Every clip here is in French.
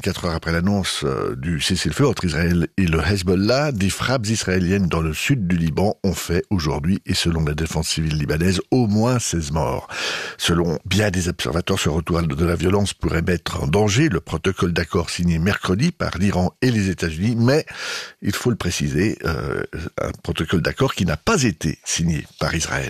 24 heures après l'annonce du cessez-le-feu entre Israël et le Hezbollah, des frappes israéliennes dans le sud du Liban ont fait aujourd'hui, et selon la défense civile libanaise, au moins 16 morts. Selon bien des observateurs, ce retour de la violence pourrait mettre en danger le protocole d'accord signé mercredi par l'Iran et les États-Unis, mais il faut le préciser, un protocole d'accord qui n'a pas été signé par Israël.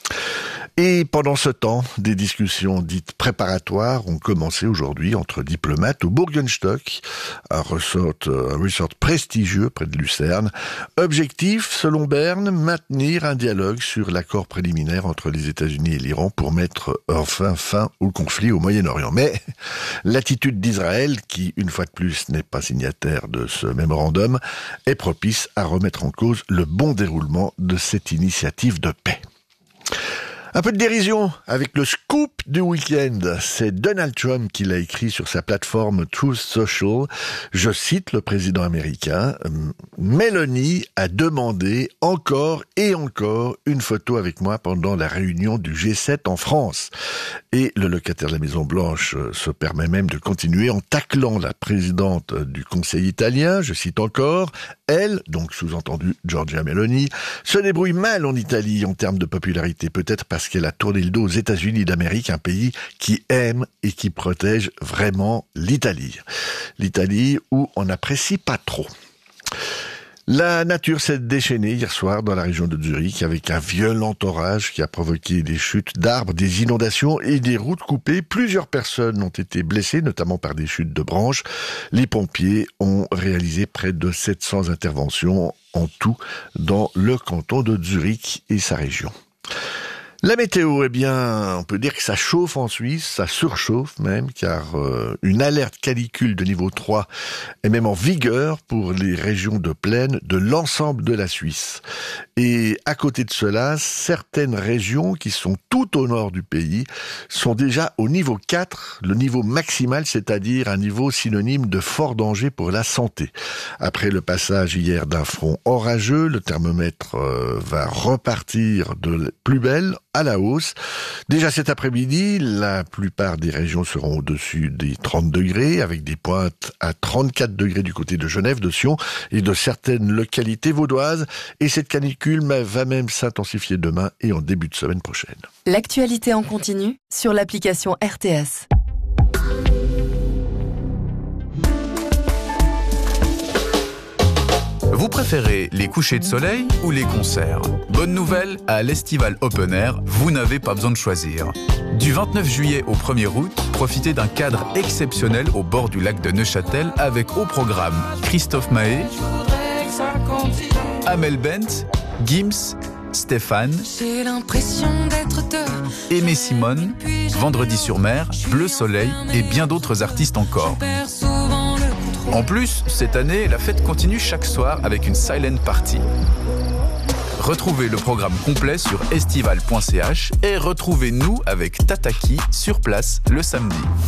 Et pendant ce temps, des discussions dites préparatoires ont commencé aujourd'hui entre diplomates au Bürgenstock, un resort prestigieux près de Lucerne. Objectif, selon Berne, maintenir un dialogue sur l'accord préliminaire entre les États-Unis et l'Iran pour mettre enfin fin au conflit au Moyen-Orient. Mais l'attitude d'Israël, qui une fois de plus n'est pas signataire de ce mémorandum, est propice à remettre en cause le bon déroulement de cette initiative de paix. Un peu de dérision avec le scoop du week-end. C'est Donald Trump qui l'a écrit sur sa plateforme Truth Social. Je cite le président américain. Mélanie a demandé encore et encore une photo avec moi pendant la réunion du G7 en France. Et le locataire de la Maison Blanche se permet même de continuer en taclant la présidente du Conseil italien. Je cite encore. Elle, donc sous-entendu Giorgia Meloni, se débrouille mal en Italie en termes de popularité, peut-être parce qu'elle a tourné le dos aux États-Unis d'Amérique, un pays qui aime et qui protège vraiment l'Italie. L'Italie où on n'apprécie pas trop. La nature s'est déchaînée hier soir dans la région de Zurich avec un violent orage qui a provoqué des chutes d'arbres, des inondations et des routes coupées. Plusieurs personnes ont été blessées, notamment par des chutes de branches. Les pompiers ont réalisé près de 700 interventions en tout dans le canton de Zurich et sa région. La météo, eh bien, on peut dire que ça chauffe en Suisse, ça surchauffe même, car une alerte canicule de niveau 3 est même en vigueur pour les régions de plaine de l'ensemble de la Suisse. Et à côté de cela, certaines régions qui sont tout au nord du pays sont déjà au niveau 4, le niveau maximal, c'est-à-dire un niveau synonyme de fort danger pour la santé. Après le passage hier d'un front orageux, le thermomètre va repartir de plus belle à la hausse. Déjà cet après-midi, la plupart des régions seront au-dessus des 30 degrés, avec des pointes à 34 degrés du côté de Genève, de Sion et de certaines localités vaudoises. Et cette canicule va même s'intensifier demain et en début de semaine prochaine. L'actualité en continu sur l'application RTS. Vous préférez les couchers de soleil ou les concerts ? Bonne nouvelle, à l'Estival Open Air, vous n'avez pas besoin de choisir. Du 29 juillet au 1er août, profitez d'un cadre exceptionnel au bord du lac de Neuchâtel avec au programme Christophe Mahé, Amel Bent, Gims, Stéphane, Aimé Simone, Vendredi sur Mer, Bleu Soleil et bien d'autres artistes encore. En plus, cette année, la fête continue chaque soir avec une silent party. Retrouvez le programme complet sur estival.ch et retrouvez-nous avec Tataki sur place le samedi.